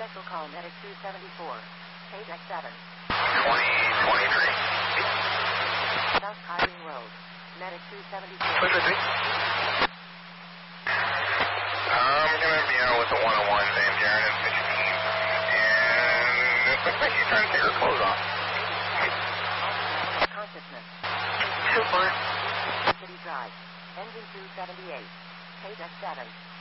Special call Medic 274. Page X7. 2023. South Hiring Road. Medic 274. Push it, I'm going to be out with the 101 Van Jaren and 15. And it looks like you're trying to take her clothes off. Consciousness. Super. City Drive. Engine 278. Page X7.